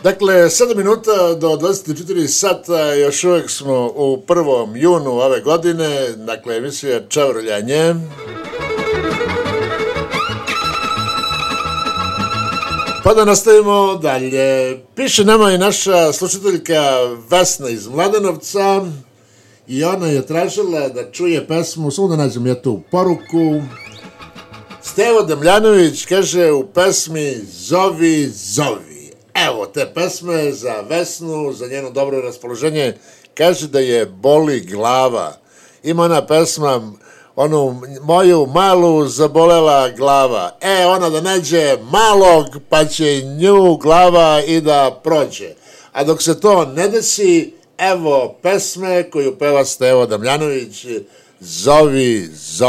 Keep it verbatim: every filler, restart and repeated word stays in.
Dakle, sedam minuta do dvadeset četiri sata, još uvijek smo u prvom junu ove godine, dakle, emisija Čavrljanje. Pa da nastavimo dalje. Piše nama i naša slušateljka Vesna iz Mladenovca i ona je tražila da čuje pesmu, samo da nađem ja tu poruku. Stevo Damljanović kaže u pesmi Zovi, zovi. Evo te pesme za Vesnu, za njeno dobro raspoloženje. Kaže da je boli glava. Ima ona pesma, onu moju malu zabolela glava. E, ona da nađe malog, pa će nju glava i da prođe. A dok se to ne desi, evo pesme koju peva Stevo Damljanović, Zovi, zovi.